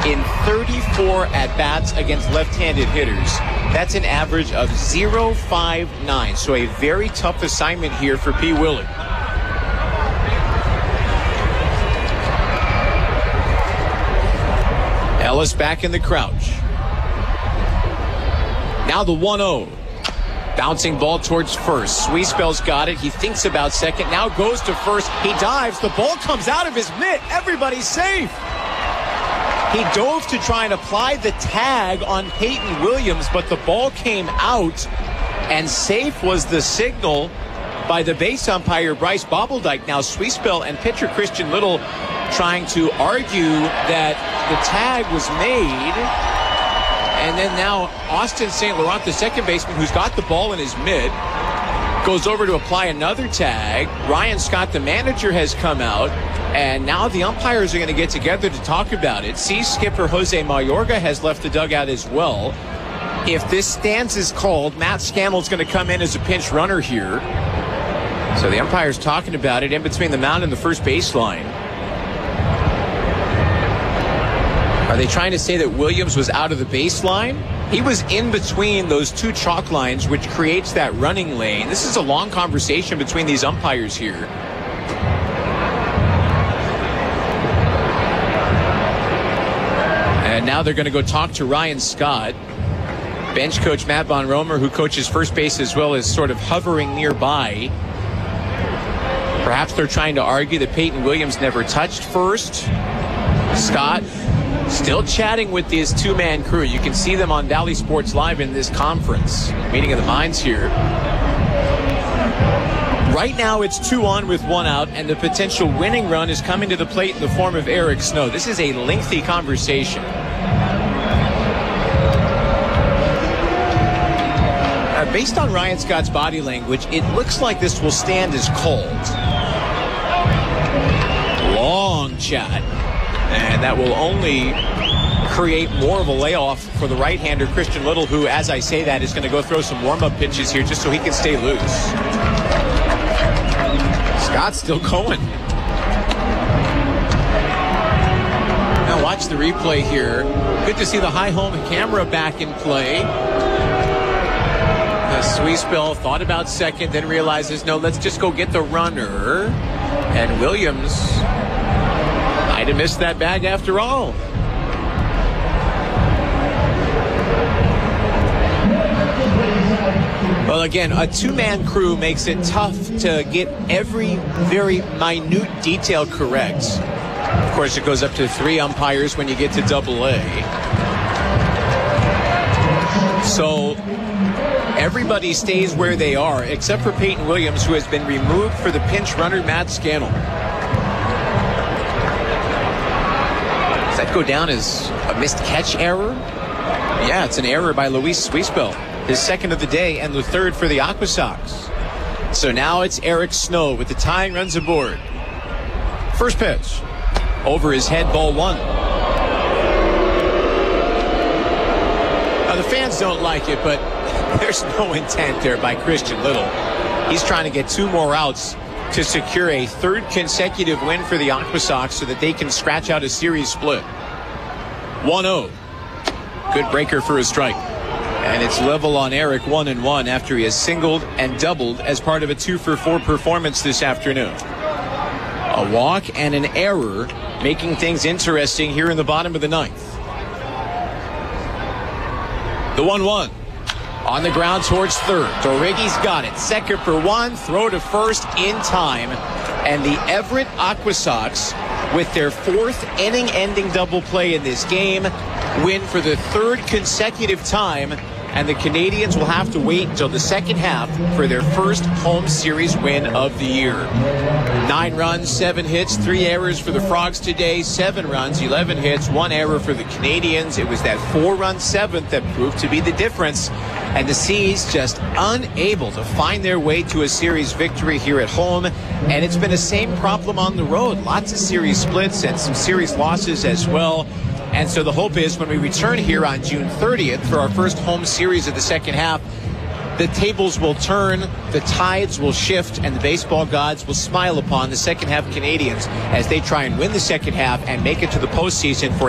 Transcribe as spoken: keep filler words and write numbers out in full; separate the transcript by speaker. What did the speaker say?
Speaker 1: in thirty-four at-bats against left-handed hitters. That's an average of point oh five nine. So a very tough assignment here for P. Willie. Ellis back in the crouch. Now the one oh. Bouncing ball towards first. Sweespel's got it. He thinks about second. Now goes to first. He dives. The ball comes out of his mitt. Everybody's safe. He dove to try and apply the tag on Peyton Williams, but the ball came out, and safe was the signal by the base umpire, Bryce Bobbeldike. Now Sweespel and pitcher Christian Little trying to argue that the tag was made. And then now Austin Saint Laurent, the second baseman, who's got the ball in his mitt, goes over to apply another tag. Ryan Scott, the manager, has come out, and now the umpires are going to get together to talk about it. See, skipper Jose Mayorga has left the dugout as well. If this stance is called, Matt Scannell's going to come in as a pinch runner here. So the umpire's talking about it in between the mound and the first baseline. Are they trying to say that Williams was out of the baseline? He was in between those two chalk lines, which creates that running lane. This is a long conversation between these umpires here. And now they're going to go talk to Ryan Scott. Bench coach Matt Von Romer, who coaches first base as well, is sort of hovering nearby. Perhaps they're trying to argue that Peyton Williams never touched first. Scott still chatting with this two-man crew. You can see them on Valley Sports Live in this conference. Meeting of the minds here. Right now it's two on with one out, and the potential winning run is coming to the plate in the form of Eric Snow. This is a lengthy conversation. Uh, based on Ryan Scott's body language, it looks like this will stand as called. Long chat. And that will only create more of a layoff for the right-hander, Christian Little, who, as I say that, is going to go throw some warm-up pitches here just so he can stay loose. Scott's still going. Now watch the replay here. Good to see the high home camera back in play. Sweespel thought about second, then realizes, no, let's just go get the runner. And Williams might have missed that bag after all. Well, again, a two-man crew makes it tough to get every very minute detail correct. Of course, it goes up to three umpires when you get to double A. So everybody stays where they are, except for Peyton Williams, who has been removed for the pinch runner, Matt Scannell. Does that go down as a missed catch error? Yeah, it's an error by Luis Sweespel. His second of the day and the third for the Aqua Sox. So now it's Eric Snow with the tying runs aboard. First pitch. Over his head, ball one. Now the fans don't like it, but there's no intent there by Christian Little. He's trying to get two more outs to secure a third consecutive win for the Aqua Sox so that they can scratch out a series split. one oh. Good breaker for a strike. And it's level on Eric, one and one, after he has singled and doubled as part of a two for four performance this afternoon. A walk and an error, making things interesting here in the bottom of the ninth. The one one. On the ground towards third. Dorighi's got it. Second for one. Throw to first in time. And the Everett Aqua Sox, with their fourth inning-ending double play in this game, win for the third consecutive time. And the Canadians will have to wait until the second half for their first home series win of the year. Nine runs, seven hits, three errors for the Frogs today. Seven runs, eleven hits, one error for the Canadians. It was that four-run seventh that proved to be the difference. And the Seas just unable to find their way to a series victory here at home. And it's been the same problem on the road. Lots of series splits and some series losses as well. And so the hope is when we return here on June thirtieth for our first home series of the second half, the tables will turn, the tides will shift, and the baseball gods will smile upon the second half Canadians as they try and win the second half and make it to the postseason for